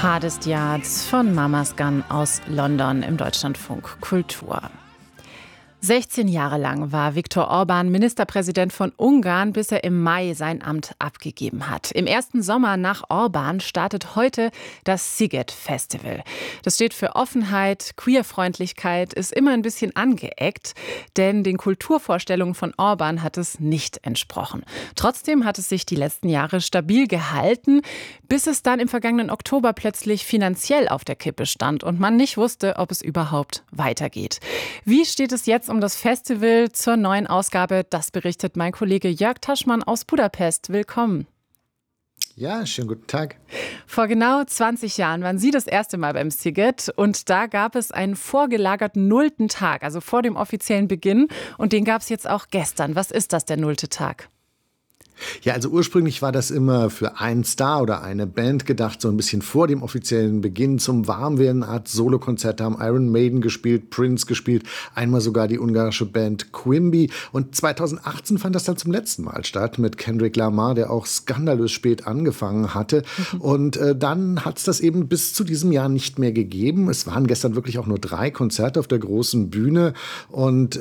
Hardest Yards von Mamas Gun aus London im Deutschlandfunk Kultur. 16 Jahre lang war Viktor Orbán Ministerpräsident von Ungarn, bis er im Mai sein Amt abgegeben hat. Im ersten Sommer nach Orbán startet heute das Sziget Festival. Das steht für Offenheit, Queerfreundlichkeit, ist immer ein bisschen angeeckt, denn den Kulturvorstellungen von Orbán hat es nicht entsprochen. Trotzdem hat es sich die letzten Jahre stabil gehalten, bis es dann im vergangenen Oktober plötzlich finanziell auf der Kippe stand und man nicht wusste, ob es überhaupt weitergeht. Wie steht es jetzt um das Festival zur neuen Ausgabe? Das berichtet mein Kollege Jörg Taschmann aus Budapest. Willkommen. Ja, schönen guten Tag. Vor genau 20 Jahren waren Sie das erste Mal beim Sziget und da gab es einen vorgelagerten 0. Tag, also vor dem offiziellen Beginn, und den gab es jetzt auch gestern. Was ist das, der 0. Tag? Ja, also ursprünglich war das immer für einen Star oder eine Band gedacht, so ein bisschen vor dem offiziellen Beginn zum Warmwerden. Eine Art Solokonzert, da haben Iron Maiden gespielt, Prince gespielt, einmal sogar die ungarische Band Quimby. Und 2018 fand das dann zum letzten Mal statt mit Kendrick Lamar, der auch skandalös spät angefangen hatte. Und dann hat es das eben bis zu diesem Jahr nicht mehr gegeben. Es waren gestern wirklich auch nur 3 Konzerte auf der großen Bühne und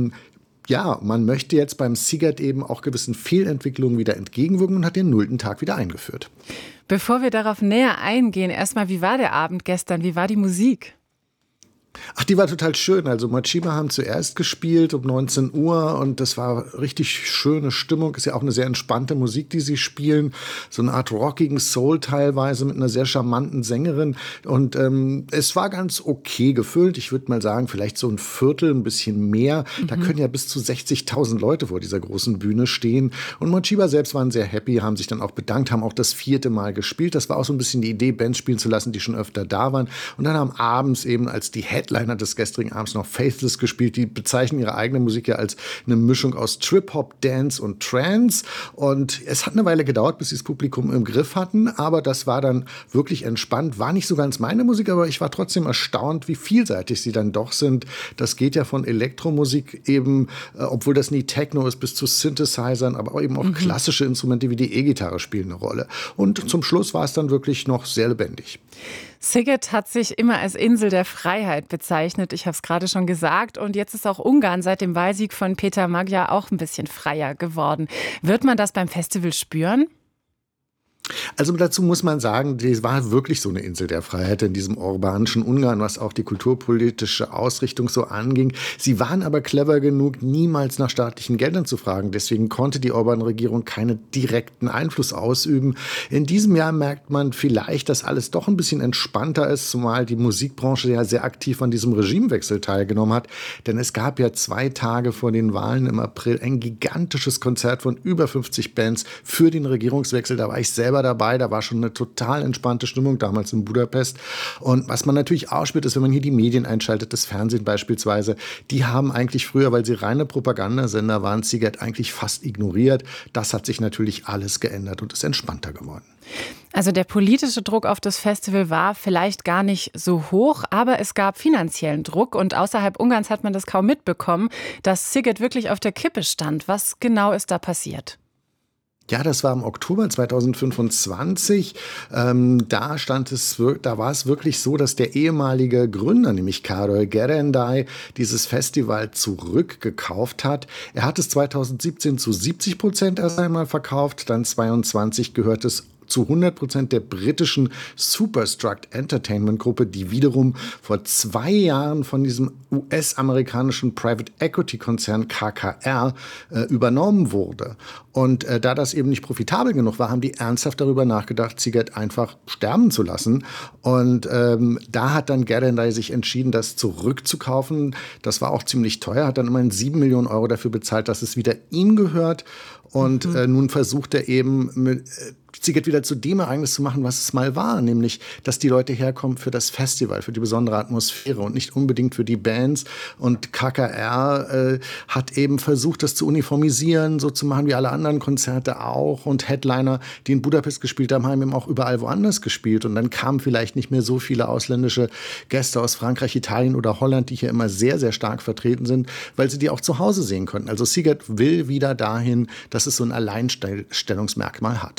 ja, man möchte jetzt beim Sziget eben auch gewissen Fehlentwicklungen wieder entgegenwirken und hat den 0. Tag wieder eingeführt. Bevor wir darauf näher eingehen, erstmal, wie war der Abend gestern? Wie war die Musik? Ach, die war total schön. Also Machiba haben zuerst gespielt um 19 Uhr und das war richtig schöne Stimmung. Ist ja auch eine sehr entspannte Musik, die sie spielen. So eine Art rockigen Soul teilweise mit einer sehr charmanten Sängerin. Und es war ganz okay gefüllt. Ich würde mal sagen, vielleicht so ein Viertel, ein bisschen mehr. Da können ja bis zu 60.000 Leute vor dieser großen Bühne stehen. Und Machiba selbst waren sehr happy, haben sich dann auch bedankt, haben auch das 4. Mal gespielt. Das war auch so ein bisschen die Idee, Bands spielen zu lassen, die schon öfter da waren. Und dann haben abends eben als die Headliner des gestrigen Abends noch Faithless gespielt. Die bezeichnen ihre eigene Musik ja als eine Mischung aus Trip-Hop, Dance und Trance. Und es hat eine Weile gedauert, bis sie das Publikum im Griff hatten. Aber das war dann wirklich entspannt. War nicht so ganz meine Musik, aber ich war trotzdem erstaunt, wie vielseitig sie dann doch sind. Das geht ja von Elektromusik eben, obwohl das nie Techno ist, bis zu Synthesizern, aber eben auch klassische Instrumente wie die E-Gitarre spielen eine Rolle. Und zum Schluss war es dann wirklich noch sehr lebendig. Sziget hat sich immer als Insel der Freiheit bezeichnet. Ich habe es gerade schon gesagt. Und jetzt ist auch Ungarn seit dem Wahlsieg von Peter Magyar auch ein bisschen freier geworden. Wird man das beim Festival spüren? Also dazu muss man sagen, das war wirklich so eine Insel der Freiheit in diesem orbanischen Ungarn, was auch die kulturpolitische Ausrichtung so anging. Sie waren aber clever genug, niemals nach staatlichen Geldern zu fragen. Deswegen konnte die Orbán-Regierung keinen direkten Einfluss ausüben. In diesem Jahr merkt man vielleicht, dass alles doch ein bisschen entspannter ist, zumal die Musikbranche ja sehr aktiv an diesem Regimewechsel teilgenommen hat. Denn es gab ja 2 Tage vor den Wahlen im April ein gigantisches Konzert von über 50 Bands für den Regierungswechsel. Da war ich selber dabei, da war schon eine total entspannte Stimmung damals in Budapest. Und was man natürlich auch spürt, ist, wenn man hier die Medien einschaltet, das Fernsehen beispielsweise, die haben eigentlich früher, weil sie reine Propagandasender waren, Sziget eigentlich fast ignoriert. Das hat sich natürlich alles geändert und ist entspannter geworden. Also der politische Druck auf das Festival war vielleicht gar nicht so hoch, aber es gab finanziellen Druck und außerhalb Ungarns hat man das kaum mitbekommen, dass Sziget wirklich auf der Kippe stand. Was genau ist da passiert? Ja, das war im Oktober 2025. Da war es wirklich so, dass der ehemalige Gründer, nämlich Károly Gerendai, dieses Festival zurückgekauft hat. Er hat es 2017 zu 70% erst einmal verkauft, dann 2022 gehört es zu 100% der britischen Superstruct Entertainment Gruppe, die wiederum vor 2 Jahren von diesem US-amerikanischen Private Equity Konzern KKR übernommen wurde. Und da das eben nicht profitabel genug war, haben die ernsthaft darüber nachgedacht, Sziget einfach sterben zu lassen. Und da hat dann Gerendai sich entschieden, das zurückzukaufen. Das war auch ziemlich teuer, hat dann immerhin 7 Millionen Euro dafür bezahlt, dass es wieder ihm gehört. Und nun versucht er eben mit Sziget wieder zu dem Ereignis zu machen, was es mal war, nämlich, dass die Leute herkommen für das Festival, für die besondere Atmosphäre und nicht unbedingt für die Bands. Und KKR hat eben versucht, das zu uniformisieren, so zu machen wie alle anderen Konzerte auch. Und Headliner, die in Budapest gespielt haben, haben eben auch überall woanders gespielt. Und dann kamen vielleicht nicht mehr so viele ausländische Gäste aus Frankreich, Italien oder Holland, die hier immer sehr, sehr stark vertreten sind, weil sie die auch zu Hause sehen konnten. Also Sziget will wieder dahin, dass es so ein Alleinstellungsmerkmal hat.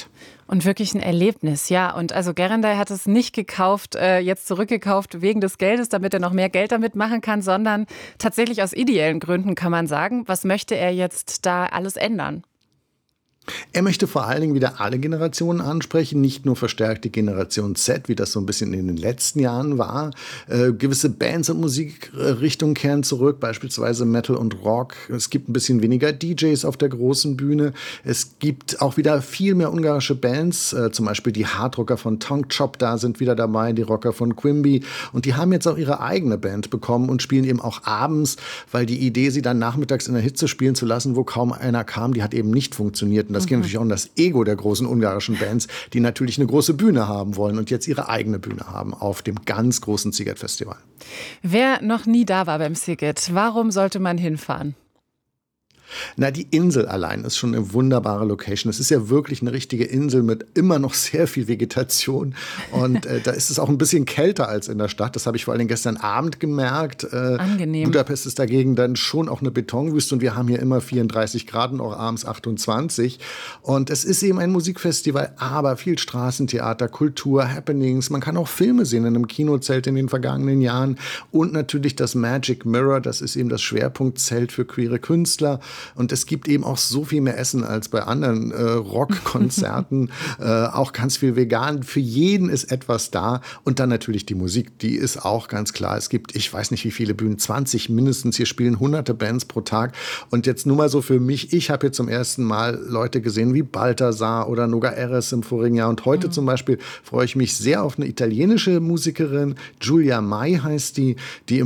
Und wirklich ein Erlebnis, ja. Und also Gerendai hat es nicht gekauft, jetzt zurückgekauft wegen des Geldes, damit er noch mehr Geld damit machen kann, sondern tatsächlich aus ideellen Gründen, kann man sagen. Was möchte er jetzt da alles ändern? Er möchte vor allen Dingen wieder alle Generationen ansprechen, nicht nur verstärkt die Generation Z, wie das so ein bisschen in den letzten Jahren war. Gewisse Bands und Musikrichtungen kehren zurück, beispielsweise Metal und Rock. Es gibt ein bisschen weniger DJs auf der großen Bühne. Es gibt auch wieder viel mehr ungarische Bands, zum Beispiel die Hardrocker von Tongue Chop, da sind wieder dabei, die Rocker von Quimby. Und die haben jetzt auch ihre eigene Band bekommen und spielen eben auch abends, weil die Idee, sie dann nachmittags in der Hitze spielen zu lassen, wo kaum einer kam, die hat eben nicht funktioniert. Und das geht natürlich auch um das Ego der großen ungarischen Bands, die natürlich eine große Bühne haben wollen und jetzt ihre eigene Bühne haben auf dem ganz großen Sziget-Festival. Wer noch nie da war beim Sziget, warum sollte man hinfahren? Na, die Insel allein ist schon eine wunderbare Location. Es ist ja wirklich eine richtige Insel mit immer noch sehr viel Vegetation. Und da ist es auch ein bisschen kälter als in der Stadt. Das habe ich vor allem gestern Abend gemerkt. Angenehm. Budapest ist dagegen dann schon auch eine Betonwüste. Und wir haben hier immer 34 Grad und auch abends 28. Und es ist eben ein Musikfestival, aber viel Straßentheater, Kultur, Happenings. Man kann auch Filme sehen in einem Kinozelt in den vergangenen Jahren. Und natürlich das Magic Mirror. Das ist eben das Schwerpunktzelt für queere Künstler. Und es gibt eben auch so viel mehr Essen als bei anderen Rockkonzerten. Auch ganz viel vegan. Für jeden ist etwas da. Und dann natürlich die Musik. Die ist auch ganz klar. Es gibt, ich weiß nicht wie viele Bühnen, 20 mindestens. Hier spielen hunderte Bands pro Tag. Und jetzt nur mal so für mich. Ich habe hier zum ersten Mal Leute gesehen wie Balthasar oder Noga Eres im vorigen Jahr. Und heute zum Beispiel freue ich mich sehr auf eine italienische Musikerin. Giulia Mai heißt die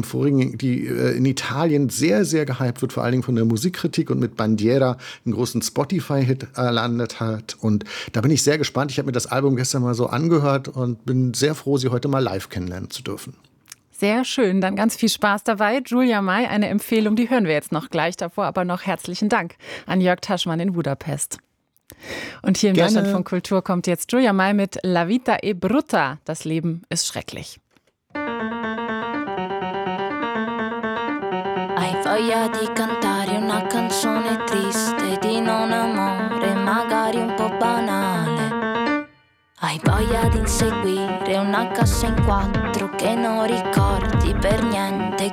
in Italien sehr, sehr gehypt wird. Vor allen Dingen von der Musikkritik und mit Bandiera einen großen Spotify-Hit erlandet hat. Und da bin ich sehr gespannt. Ich habe mir das Album gestern mal so angehört und bin sehr froh, sie heute mal live kennenlernen zu dürfen. Sehr schön, dann ganz viel Spaß dabei. Giulia Mai, eine Empfehlung, die hören wir jetzt noch gleich. Davor aber noch herzlichen Dank an Jörg Taschmann in Budapest. Und hier im Deutschlandfunk Kultur kommt jetzt Giulia Mai mit La vita è brutta. Das Leben ist schrecklich. Hai voglia di cantare una canzone triste di non amore, magari un po' banale. Hai voglia di inseguire una cassa in quattro che non ricordi per niente